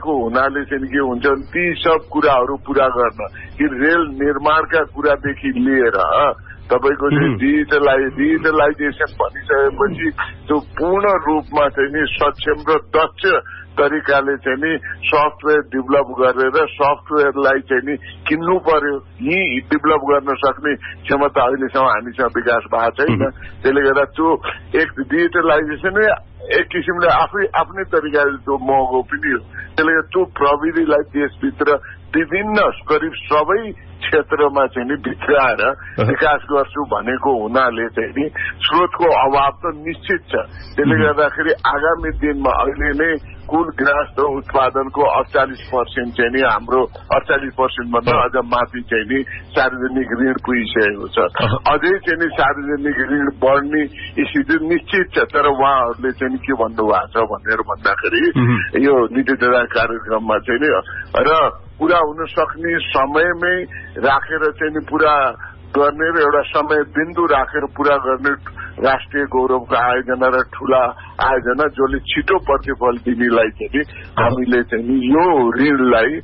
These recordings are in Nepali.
भएको हुनाले चाहिँ के हुन्छ भने ती सब कुराहरू पूरा गर्न कि रेल निर्माणका कुरादेखि लिएर तपाईको चाहिँ डिजिटलाइजेसन भनिसकेपछि त्यो पूर्ण रूपमा चाहिँ नि सक्षम र दक्ष तरिकाले चाहिँ नि सफ्टवेयर डेभलप गरेर सफ्टवेयरलाई चाहिँ नि किन्नु पर्यो। यी डेभलप गर्न सक्ने क्षमता अहिलेसम्म हामीसँग विकास भएको छैन। त्यसले गर्दा त्यो एक डिजिटलाइजेसन एक किसिमले आफ्नै तरिकाले त्यो महँगो पनि हो। त्यसले गर्दा त्यो प्रविधिलाई देशभित्र विभिन्न करिब सबै क्षेत्रमा चाहिँ नि भित्राएर विकास गर्छु भनेको हुनाले चाहिँ नि स्रोतको अभाव त निश्चित छ। त्यसले गर्दाखेरि आगामी दिनमा अहिले नै कुल ग्राहस्थ उत्पादनको 48% चाहिँ नि हाम्रो 48% भन्दा अझ माथि चाहिँ नि सार्वजनिक ऋण पुगिसकेको छ। अझै चाहिँ नि सार्वजनिक ऋण बढ्ने स्थिति निश्चित छ। तर उहाँहरूले चाहिँ के भन्नु भएको छ भनेर भन्दाखेरि यो नीति तथा कार्यक्रममा चाहिँ नि र पूरा हुन सक्ने समयमै राखेर चाहिँ नि पूरा गर्ने र एउटा समय बिन्दु राखेर पूरा गर्ने राष्ट्रिय गौरवको आयोजना र ठूला आयोजना जसले छिटो प्रतिफल दिनेलाई चाहिँ हामीले चाहिँ नि यो ऋणलाई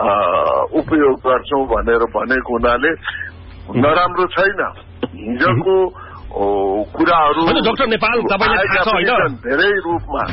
उपयोग गर्छौं भनेर भनेको हुनाले नराम्रो छैन। हिजोको कुराहरू डाक्टर नेपाल तपाईलाई थाहा छ हैन धेरै रूपमा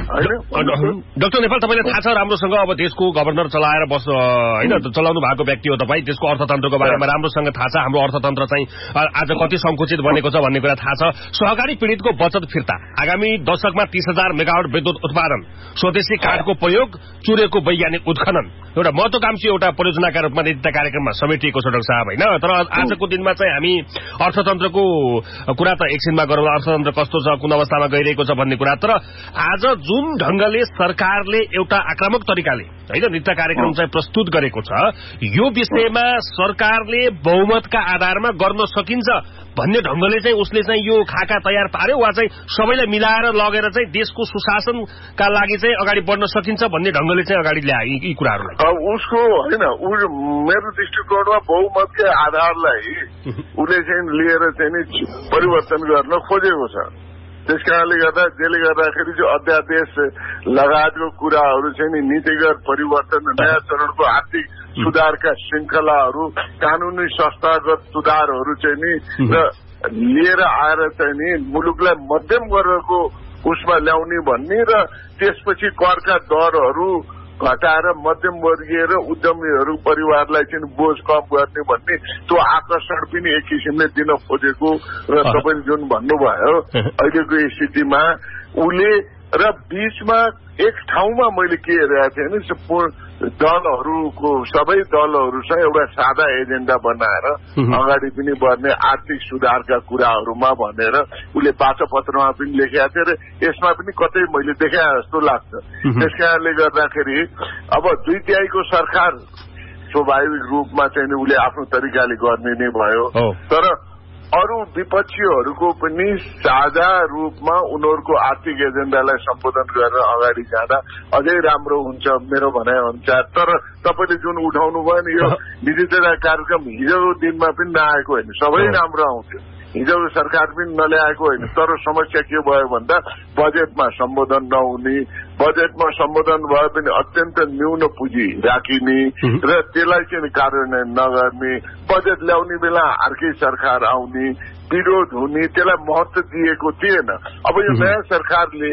हैन डाक्टर नेपाल तपाईलाई थाहा छ राम्रोसँग अब देशको गभर्नर चलाएर हैन चलाउनु भएको व्यक्ति हो तपाई। देशको अर्थतन्त्रको बारेमा राम्रोसँग थाहा छ। हाम्रो अर्थतन्त्र चाहिँ आज कति संकुचित बनेको छ भन्ने कुरा थाहा छ। सहकारी पीडितको बचत फिर्ता आगामी दशकमा 30,000 मेगावाट विद्युत उत्पादन स्वदेशी काठको प्रयोग चुरेको वैज्ञानिक उत्खनन एउटा महत्वाकांक्षी एउटा परियोजनाका रूपमा नीति कार्यक्रममा समेटिएको छ डाक्टर साहब हैन। तर आजको दिनमा चाहिँ हामी अर्थतन्त्रको कुरा त एकछिनमा गरौँ अर्थतन्त्र कस्तो छ कुन अवस्थामा गइरहेको छ भन्ने कुरा। तर आज जुन ढंगले सरकारले एउटा आक्रामक तरिकाले हैन नीति कार्यक्रम चाहिँ प्रस्तुत गरेको छ यो विषयमा सरकारले बहुमतका आधारमा गर्न सकिन्छ भन्ने ढंगले चाहिँ उसले चाहिँ यो खाका तयार पार्यो वा चाहिँ सबैलाई मिलाएर लगेर चाहिँ देशको सुशासनका लागि चाहिँ अगाडि बढ्न सकिन्छ भन्ने ढंगले चाहिँ अगाडि ल्याए यी कुराहरूलाई उसको हैन मेरो दृष्टिकोणमा बहुमतकै आधारलाई उसले चाहिँ लिएर चाहिँ नि परिवर्तन गर्न खोजेको छ। त्यसकारणले गर्दा जसले गर्दाखेरि चाहिँ अध्यादेश लगायतको कुराहरू चाहिँ नि नीतिगत परिवर्तन नयाँ चरणको आर्थिक सुधारका श्रृंखलाहरू कानूनी संस्थागत सुधारहरू चाहिँ नि र लिएर आएर चाहिँ नि मुलुकलाई मध्यम वर्गको उसमा ल्याउने भन्ने र त्यसपछि करका दरहरू घटाएर मध्यम वर्गीय र उद्यमीहरू परिवारलाई चाहिँ बोझ कम गर्ने भन्ने त्यो आकर्षण पनि एक किसिमले दिन खोजेको र तपाईँले जुन भन्नुभयो अहिलेको स्थितिमा उसले र बीचमा एक ठाउँमा मैले के हेरेको थिएँ भने दलहरूको सबै दलहरूसँग एउटा सादा एजेन्डा बनाएर अगाडि पनि बढ्ने आर्थिक सुधारका कुराहरूमा भनेर उसले वाचापत्रमा पनि लेखेका थिए र यसमा पनि कतै मैले देखे जस्तो लाग्छ। त्यसकारणले गर्दाखेरि अब 2/3 सरकार स्वाभाविक रूपमा चाहिँ उसले आफ्नो तरिकाले गर्ने नै भयो। तर अरू विपक्षीहरूको पनि साझा रूपमा उनीहरूको आर्थिक एजेन्डालाई सम्बोधन गरेर अगाडि जाँदा अझै राम्रो हुन्छ मेरो भनाइ अनुसार। तर तपाईँले जुन उठाउनु भयो नि यो डिजिटल कार्यक्रम हिजोको दिनमा पनि नआएको होइन सबै राम्रो आउँथ्यो हिजोको सरकार पनि नल्याएको होइन। तर समस्या के भयो भन्दा बजेटमा सम्बोधन नहुने बजेटमा सम्बोधन भए पनि अत्यन्त न्यून पुँजी राखिने र त्यसलाई चाहिँ कार्यान्वयन नगर्ने बजेट ल्याउने बेला अर्कै सरकार आउने विरोध हुने त्यसलाई महत्व दिएको थिएन। अब यो नयाँ सरकारले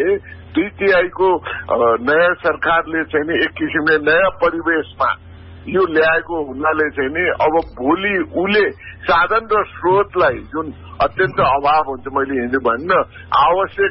2/3 नयाँ सरकारले चाहिँ एक किसिमले नयाँ परिवेशमा यो ल्याएको हुनाले चाहिँ नि अब भोलि उसले साधन र स्रोतलाई जुन अत्यन्त अभाव हुन्छ मैले हिजो भन्न आवश्यक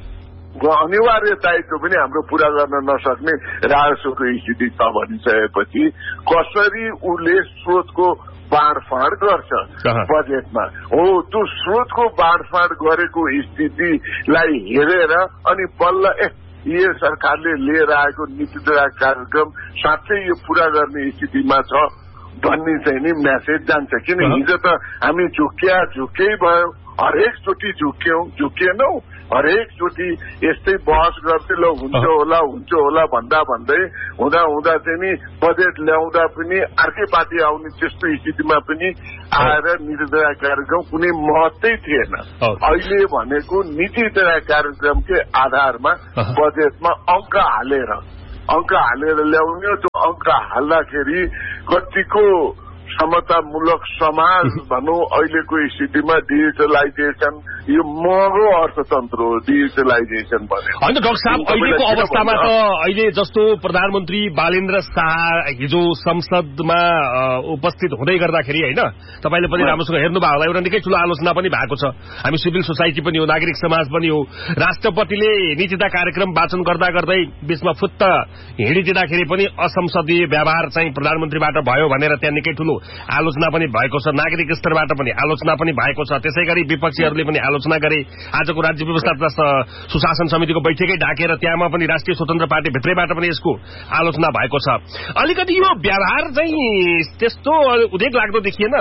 अनिवार्य दायित्व पनि हाम्रो पूरा गर्न नसक्ने राजस्वको स्थिति छ भनिसकेपछि कसरी उसले स्रोतको बाँडफाँड गर्छ बजेटमा हो त्यो स्रोतको बाँडफाँड गरेको स्थितिलाई हेरेर अनि बल्ल यो सरकारले लिएर आएको नीति तथा कार्यक्रम साँच्चै यो पूरा गर्ने स्थितिमा छ भन्ने चाहिँ नि मेसेज जान्छ। किन हिजो त हामी झुक्कै भयो हरेकचोटि झुक्किएनौ हरेकचोटि यस्तै बहस गर्थे ल हुन्छ होला भन्दा भन्दै हुँदा चाहिँ नि बजेट ल्याउँदा पनि अर्कै पार्टी आउने त्यस्तो स्थितिमा पनि आएर नीति तथा कार्यक्रम कुनै महत्त्वै थिएन। अहिले भनेको नीति तथा कार्यक्रमकै आधारमा बजेटमा अङ्क हालेर अङ्क हालेर ल्याउने हो। त्यो अङ्क हाल्दाखेरि कतिको समतामूलक समाज भनौँ अहिलेको स्थितिमा डिजिटलाइजेसन यो महँगो अर्थतन्त्र हो डिजिटलाइजेसन भने होइन डाक्टर साहब अहिलेको अवस्थामा त अहिले जस्तो प्रधानमन्त्री बालेन्द्र शाह हिजो संसदमा उपस्थित हुँदै गर्दाखेरि होइन तपाईँले पनि राम्रोसँग हेर्नुभयो होला एउटा निकै ठूलो आलोचना पनि भएको छ। हामी सिभिल सोसाइटी पनि हो नागरिक समाज पनि हो। राष्ट्रपतिले नीतिता कार्यक्रम वाचन गर्दा गर्दै बीचमा फुत्त हिँडिदिँदाखेरि पनि असंसदीय व्यवहार चाहिँ प्रधानमन्त्रीबाट भयो भनेर त्यहाँ निकै ठूलो आलोचना पनि भएको छ। नागरिक स्तरबाट पनि आलोचना पनि भएको छ। त्यसै गरी विपक्षीहरूले पनि आलोचना गरे। आजको राज्य व्यवस्था तथा सुशासन समितिको बैठकै ढाकेर त्यहाँमा पनि राष्ट्रिय स्वतन्त्र पार्टी भित्रैबाट पनि यसको आलोचना भएको छ। अलिकति यो व्यवहार चाहिँ त्यस्तो उदेक लाग्दो देखिएन।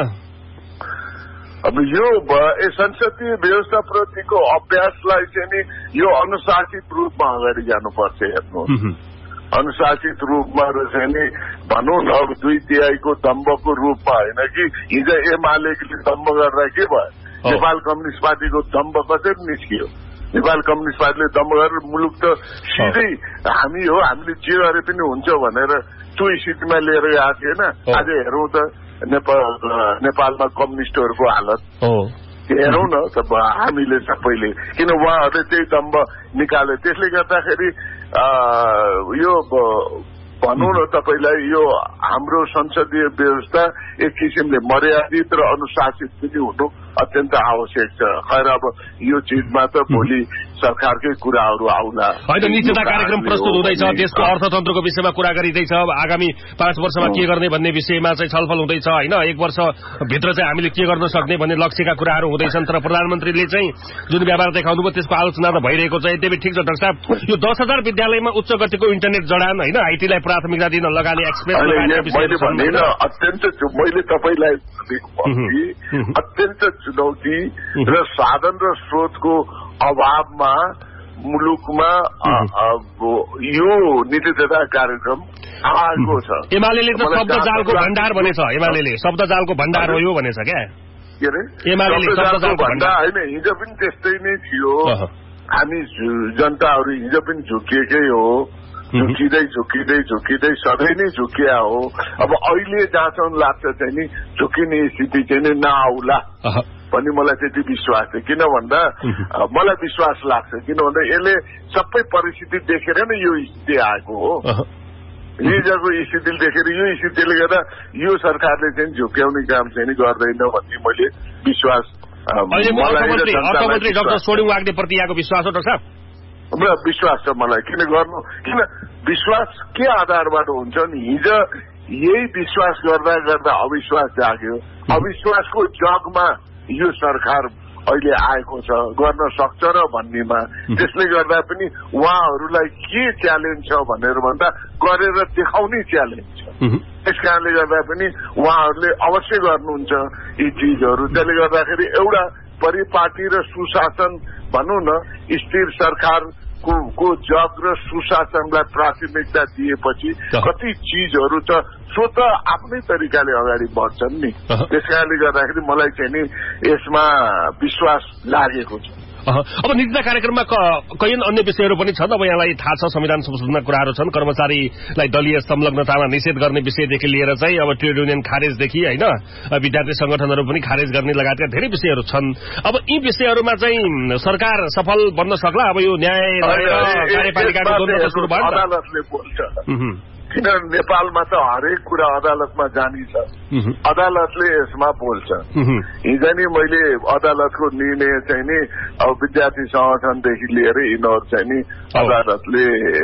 अब यो संसदीय व्यवस्थाप्रतिको अभ्यासलाई चाहिँ नि यो अनुशासित रूपमा अगाडि जानुपर्छ। हेर्नु अनुशासित रूपमा चाहिँ नि भनौँ न अब 2/3 दम्बको रूपमा होइन कि हिजो एमालेले दम्ब गर्दा के भयो नेपाल कम्युनिस्ट पार्टीको दम्ब कसरी निस्कियो। नेपाल कम्युनिस्ट पार्टीले दम्ब गरेर मुलुक त सिधै हामी हो हामीले जे गरे पनि हुन्छ भनेर त्यो स्थितिमा लिएर गएको थिएन। आज हेरौँ त नेपालमा कम्युनिस्टहरूको हालत हेरौँ न त हामीले सबैले किन उहाँहरूले त्यही दम्ब निकाले। त्यसले गर्दाखेरि यो भनौँ न तपाईँलाई यो हाम्रो संसदीय व्यवस्था एक किसिमले मर्यादित र अनुशासित पनि हुनु अत्यन्त आवश्यक छ। खैर अब यो चिजमा त भोलि सरकारकै कुराहरू आउला। होइन नीतिता कार्यक्रम प्रस्तुत हुँदैछ देशको अर्थतन्त्रको विषयमा कुरा गरिँदैछ। आगामी 5 वर्षमा के गर्ने भन्ने विषयमा चाहिँ छलफल हुँदैछ होइन। 1 वर्ष भित्र चाहिँ हामीले के गर्न सक्ने भन्ने लक्ष्यका कुराहरू हुँदैछन्। तर प्रधानमन्त्रीले चाहिँ जुन व्यवहार देखाउनु भयो त्यसको आलोचना त भइरहेको छ। यद्यपि ठिक छ डाक्टर साहब यो 10,000 विद्यालयमा उच्च गतिको इन्टरनेट जडान होइन आइटीलाई प्राथमिकता दिन लगाने एक्सप्रेस अत्यन्त मैले तपाईँलाई अत्यन्त चुनौती र साधन र स्रोतको अभावमा मुलुकमा यो नीति तथा कार्यक्रम आएको छ। एमालेले त शब्दजालको भण्डार भनेछ। एमालेले शब्दजालको भण्डार हो यो भनेछ क्या के अरे एमालेले शब्दजालको भण्डार होइन। हिजो पनि त्यस्तै नै थियो। हामी जनताहरू हिजो पनि झुकिएकै हो। झुकिँदै सधैँ नै झुकिया हो। अब अहिले जहाँसम्म लाग्छ चाहिँ नि झुकिने स्थिति चाहिँ नि नआउला भन्ने मलाई त्यति विश्वास छ। किन भन्दा मलाई विश्वास लाग्छ किन भन्दा यसले सबै परिस्थिति देखेर नै यो स्थिति आएको हो। हिजोको स्थितिले देखेर यो स्थितिले गर्दा यो सरकारले चाहिँ झुक्याउने काम चाहिँ नि गर्दैन भन्ने मैले विश्वास अर्थमन्त्री डाक्टर सोडिङ वाग्देप्रति यहाँको विश्वास हो डाक्टर साहब? विश्वास छ मलाई। किन विश्वास के आधारबाट हुन्छ नि हिजो यही विश्वास गर्दा गर्दा अविश्वास जाग्यो। अविश्वासको जगमा यो सरकार अहिले आएको छ गर्न सक्छ र भन्नेमा। त्यसले गर्दा पनि उहाँहरूलाई के च्यालेन्ज छ भनेर भन्दा गरेर देखाउने च्यालेन्ज छ। त्यस कारणले गर्दा पनि उहाँहरूले अवश्य गर्नुहुन्छ यी चिजहरू। त्यसले गर्दाखेरि एउटा परिपाटी र सुशासन भनौँ न स्थिर सरकारको जग र सुशासनलाई प्राथमिकता दिएपछि कति चिजहरू त स्वत आफ्नै तरिकाले अगाडि बढ्छन् नि। त्यस कारणले गर्दाखेरि मलाई चाहिँ नि यसमा विश्वास लागेको छ। अब नीतिता कार्यक्रममा कैयन अन्य विषयहरू पनि छन्। अब यहाँलाई थाहा छ संविधान संशोधनका कुराहरू छन्। कर्मचारीलाई दलीय संलग्नतामा निषेध गर्ने विषयदेखि लिएर चाहिँ अब ट्रेड युनियन खारेजदेखि होइन विद्यार्थी संगठनहरू पनि खारेज गर्ने लगायतका धेरै विषयहरू छन्। अब यी विषयहरूमा चाहिँ सरकार सफल बन्न सक्ला? अब यो न्याय कार्यपालिकाको द्वन्द्व सुरु भयो। अदालतले बोल्छ किन नेपालमा त हरेक कुरा अदालतमा जानी छ। अदालतले यसमा बोल्छ। हिजो नि मैले अदालतको निर्णय चाहिँ नि अब विद्यार्थी संगठनदेखि लिएर यिनीहरू चाहिँ नि अदालतले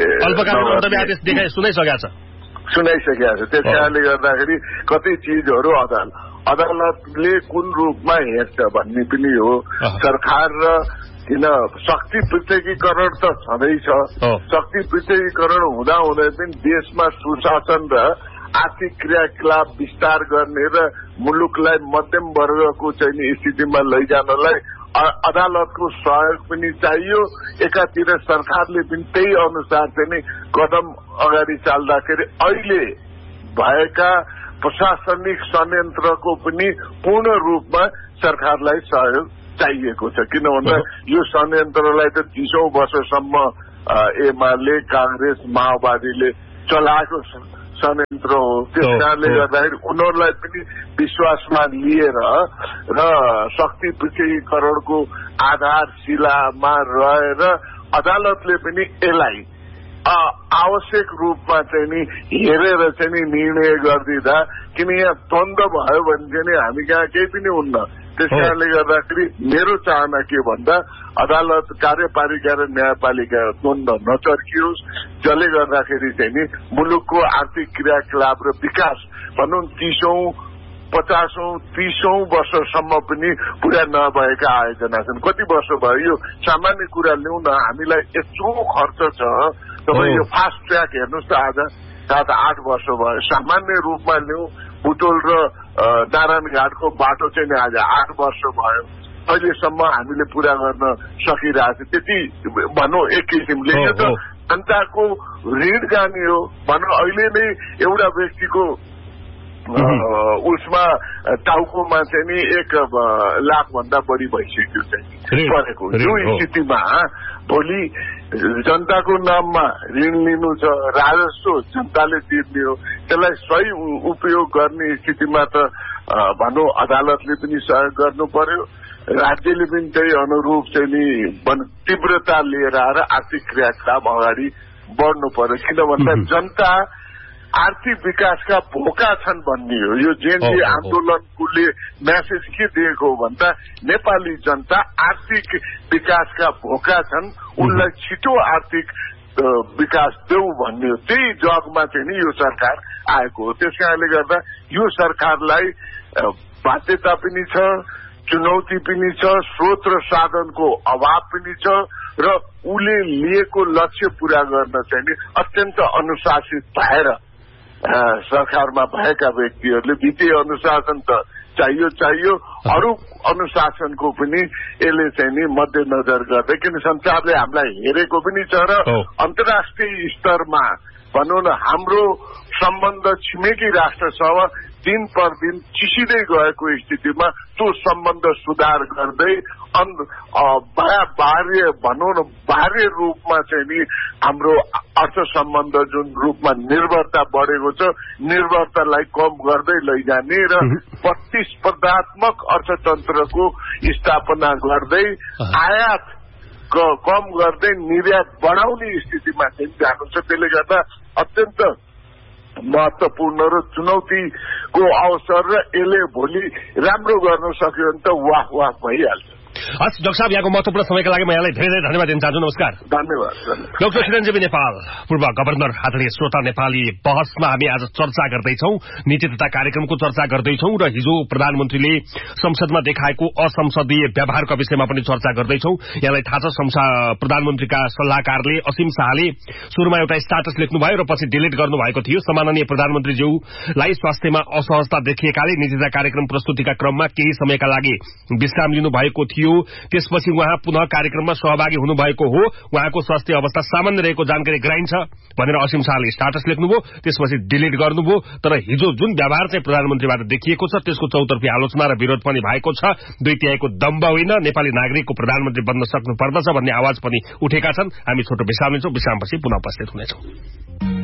सुनाइसकेको छ। त्यस कारणले गर्दाखेरि कति चिजहरू अदालतले कुन रूपमा हेर्छ भन्ने पनि हो। सरकार र किन शक्ति पृथकीकरण त छँदैछ। शक्ति पृथकीकरण हुँदा हुँदै पनि देशमा सुशासन र आर्थिक क्रियाकलाप विस्तार गर्ने र मुलुकलाई मध्यम वर्गको चाहिँ स्थितिमा लैजानलाई अदालतको सहयोग पनि चाहियो। एकातिर सरकारले पनि त्यही अनुसार चाहिँ कदम अगाडि चाल्दाखेरि अहिले भएका प्रशासनिक संयन्त्रको पनि पूर्ण रूपमा सरकारलाई सहयोग चाहिएको छ। किन भन्दा यो संयन्त्रलाई त 30औं वर्षसम्म एमाले कांग्रेस माओवादीले चलाएको षड्यन्त्र हो। त्यस कारणले गर्दाखेरि उनीहरूलाई पनि विश्वासमा लिएर र शक्ति पृथकीकरणको आधारशिलामा रहेर अदालतले पनि यसलाई आवश्यक रूपमा चाहिँ नि हेरेर चाहिँ नि निर्णय गरिदिँदा, किन यहाँ द्वन्द भयो भने चाहिँ नि हामी कहाँ केही पनि हुन्न। त्यस कारणले गर्दाखेरि मेरो चाहना के भन्दा अदालत, कार्यपालिका र न्यायपालिका द्वन्द नचर्कियोस्, जसले गर्दाखेरि चाहिँ नि मुलुकको आर्थिक क्रियाकलाप र विकास भनौँ 50औं वर्षसम्म पनि पुरा नभएका आयोजना छन्। कति वर्ष भयो? यो सामान्य कुरा ल्याउँ न, हामीलाई यत्रो खर्च छ। तपाईँ यो फास्ट ट्र्याक हेर्नुहोस् त, आज 7-8 वर्ष भयो। सामान्य रूपमा ल्याउँ, बुटोल र नारायण घाटको बाटो चाहिँ आज 8 वर्ष भयो। अहिलेसम्म हामीले पूरा गर्न सकिरहेको छ। त्यति भनौँ एक किसिमले यो त जनताको ऋण जाने हो भनौँ। अहिले नै एउटा व्यक्तिको उसमा टाउकोमा चाहिँ नि 1 लाख भन्दा बढी भइसक्यो चाहिँ परेको। यो स्थितिमा भोलि जनताको नाममा ऋण लिनु छ, राजस्व जनताले तिर्ने हो। त्यसलाई सही उपयोग गर्ने स्थितिमा त भनौँ अदालतले पनि सहयोग गर्नु पर्यो, राज्यले पनि त्यही अनुरूप चाहिँ नि तीव्रता लिएर आएर आर्थिक क्रियाकलाप अगाडि बढ्नु पर्यो। किन भन्दा जनता आर्थिक विकासका भोका छन् भन्ने हो। यो जेएनजी आन्दोलनले म्यासेज के दिएको हो भन्दा नेपाली जनता आर्थिक विकासका भोका छन्, उनलाई छिटो आर्थिक विकास देऊ भन्ने हो। त्यही जगमा चाहिँ नि यो सरकार आएको हो। त्यस कारणले गर्दा यो सरकारलाई बाध्यता पनि छ, चुनौती पनि छ, स्रोत र साधनको अभाव पनि छ र उसले लिएको लक्ष्य पूरा गर्न चाहिँ नि अत्यन्त अनुशासित भएर सरकारमा भएका व्यक्तिहरूले वित्तीय अनुशासन त चाहियो, अरू अनुशासनको पनि यसले चाहिँ नि मध्यनजर गर्दै, किन संसारले हामीलाई हेरेको पनि छ र अन्तर्राष्ट्रिय स्तरमा भनौँ न हाम्रो सम्बन्ध छिमेकी राष्ट्रसँग दिन पर दिन चिसिँदै गएको स्थितिमा त्यो सम्बन्ध सुधार गर्दै बाह्य रूपमा चाहिँ नि हाम्रो अर्थ सम्बन्ध जुन रूपमा निर्भरता बढेको छ, निर्भरतालाई कम गर्दै लैजाने र प्रतिस्पर्धात्मक अर्थतन्त्रको स्थापना गर्दै आयात कम गर्दै निर्यात बढाउने स्थितिमा चाहिँ जानु छ। त्यसले गर्दा अत्यन्त महत्वपूर्ण र चुनौतीको अवसर र यसले भोलि राम्रो गर्न सक्यो भने त वाह भइहाल्छ। हस् डाक्टर साहब, यहाँको महत्वपूर्ण समयका लागि म यहाँलाई धेरै धन्यवाद दिन चाहन्छु। नमस्कार। धन्यवाद। डाक्टर चिरञ्जीवी नेपाल, पूर्व गभर्नर आदरणीय श्रोता, नेपाली बहसमा हामी आज चर्चा गर्दैछौं, नीति तथा कार्यक्रमको चर्चा गर्दैछौं र हिजो प्रधानमन्त्रीले संसदमा देखाएको असंसदीय व्यवहारका विषयमा पनि चर्चा गर्दैछौं। यहाँलाई थाहा छ प्रधानमन्त्रीका सल्लाहकारले असीम शाहले सुरुमा एउटा स्ट्याटस लेख्नुभयो र पछि डिलिट गर्नुभएको थियो। सम्माननीय प्रधानमन्त्रीज्यूलाई स्वास्थ्यमा असहजता देखिएकाले नीति तथा कार्यक्रम प्रस्तुतिका क्रममा केही समयका लागि विश्राम लिनुभएको थियो। त्यसपछि उहाँ पुनः कार्यक्रममा सहभागी हुनुभएको हो। उहाँको स्वास्थ्य अवस्था सामान्य रहेको जानकारी गराइन्छ भनेर असीम शाहले स्ट्याटस लेख्नुभयो, त्यसपछि डिलिट गर्नुभयो। तर हिजो जुन व्यवहार चाहिँ प्रधानमन्त्रीबाट देखिएको छ त्यसको चौतर्फी आलोचना र विरोध पनि भएको छ। 2/3 दम्ब होइन, नेपाली नागरिकको प्रधानमन्त्री बन्न सक्नु पर्दछ भन्ने आवाज पनि उठेका छन्। हामी छोटो विश्राम लिन्छौं, विश्रामपछि पुनः उपस्थित हुनेछौं।